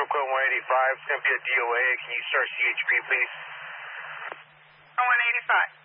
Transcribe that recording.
Central Code 185. It's going to be a DOA. Can you start CHP, please? 185.